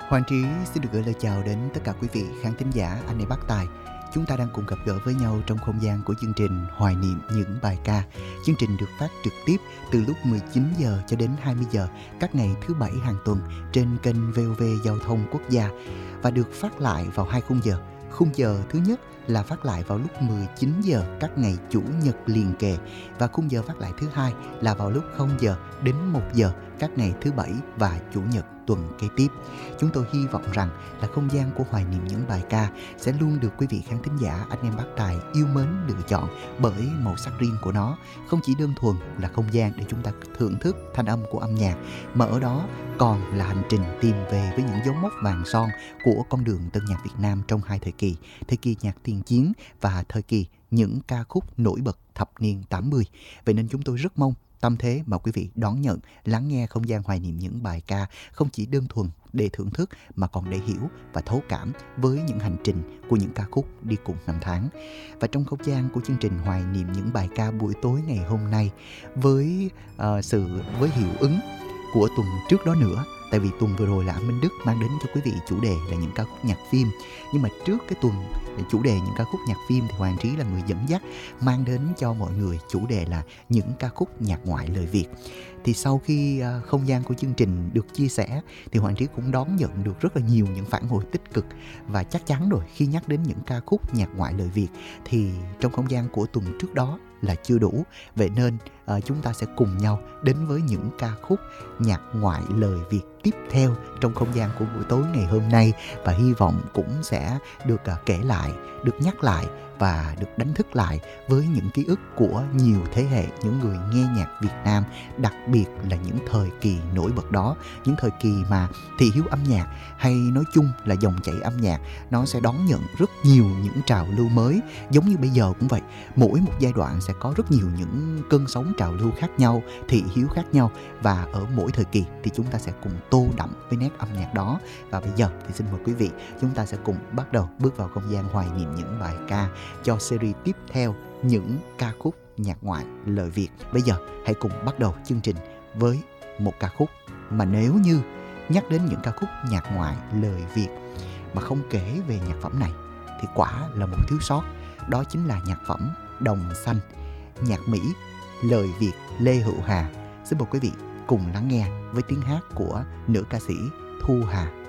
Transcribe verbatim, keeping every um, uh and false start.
Hoàng Trí xin được gửi lời chào đến tất cả quý vị khán thính giả anh em Bắc Tài. Chúng ta đang cùng gặp gỡ với nhau trong không gian của chương trình Hoài niệm những bài ca. Chương trình được phát trực tiếp từ lúc mười chín giờ cho đến hai mươi giờ các ngày thứ bảy hàng tuần trên kênh vê o vê Giao thông Quốc gia và được phát lại vào hai khung giờ. Khung giờ thứ nhất là phát lại vào lúc mười chín giờ các ngày Chủ nhật liền kề và khung giờ phát lại thứ hai là vào lúc không giờ đến một giờ các ngày thứ bảy và Chủ nhật tuần kế tiếp. Chúng tôi hy vọng rằng là không gian của Hoài niệm những bài ca sẽ luôn được quý vị khán thính giả anh em Bắc Tài yêu mến lựa chọn bởi màu sắc riêng của nó. Không chỉ đơn thuần là không gian để chúng ta thưởng thức thanh âm của âm nhạc, mà ở đó còn là hành trình tìm về với những dấu mốc vàng son của con đường tân nhạc Việt Nam trong hai thời kỳ, thời kỳ nhạc tiền chiến và thời kỳ những ca khúc nổi bật thập niên tám mươi. Vậy nên chúng tôi rất mong tâm thế mà quý vị đón nhận, lắng nghe không gian Hoài niệm những bài ca không chỉ đơn thuần để thưởng thức mà còn để hiểu và thấu cảm với những hành trình của những ca khúc đi cùng năm tháng. Và trong không gian của chương trình Hoài niệm những bài ca buổi tối ngày hôm nay, với uh, sự với hiệu ứng của tuần trước đó nữa, tại vì tuần vừa rồi là anh Minh Đức mang đến cho quý vị chủ đề là những ca khúc nhạc phim, nhưng mà trước cái tuần chủ đề những ca khúc nhạc phim thì Hoàng Trí là người dẫn dắt mang đến cho mọi người chủ đề là những ca khúc nhạc ngoại lời Việt. Thì sau khi uh, không gian của chương trình được chia sẻ thì Hoàng Trí cũng đón nhận được rất là nhiều những phản hồi tích cực, và chắc chắn rồi, khi nhắc đến những ca khúc nhạc ngoại lời Việt thì trong không gian của tuần trước đó là chưa đủ. Vậy nên uh, chúng ta sẽ cùng nhau đến với những ca khúc nhạc ngoại lời Việt tiếp theo trong không gian của buổi tối ngày hôm nay, và hy vọng cũng sẽ được uh, kể lại, được nhắc lại và được đánh thức lại với những ký ức của nhiều thế hệ những người nghe nhạc Việt Nam, đặc biệt là những thời kỳ nổi bật đó, những thời kỳ mà thị hiếu âm nhạc hay nói chung là dòng chảy âm nhạc nó sẽ đón nhận rất nhiều những trào lưu mới. Giống như bây giờ cũng vậy, mỗi một giai đoạn sẽ có rất nhiều những cơn sóng trào lưu khác nhau, thị hiếu khác nhau, và ở mỗi thời kỳ thì chúng ta sẽ cùng tô đậm với nét âm nhạc đó. Và bây giờ thì xin mời quý vị, chúng ta sẽ cùng bắt đầu bước vào không gian Hoài niệm những bài ca cho series tiếp theo những ca khúc nhạc ngoại lời Việt. Bây giờ hãy cùng bắt đầu chương trình với một ca khúc mà nếu như nhắc đến những ca khúc nhạc ngoại lời Việt mà không kể về nhạc phẩm này thì quả là một thiếu sót. Đó chính là nhạc phẩm Đồng Xanh, nhạc Mỹ, lời Việt Lê Hữu Hà. Xin mời quý vị cùng lắng nghe với tiếng hát của nữ ca sĩ Thu Hà.